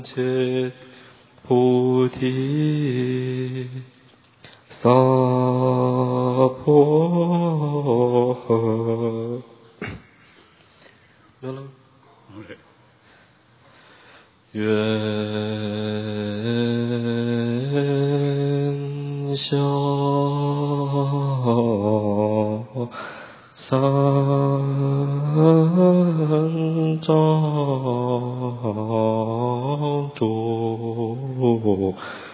切菩提萨婆诃。得了。愿消三障诸